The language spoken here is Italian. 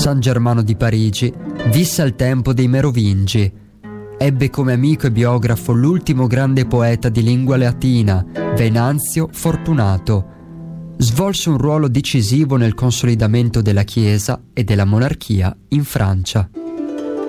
San Germano di Parigi visse al tempo dei Merovingi. Ebbe come amico e biografo l'ultimo grande poeta di lingua latina, Venanzio Fortunato. Svolse un ruolo decisivo nel consolidamento della Chiesa e della monarchia in Francia.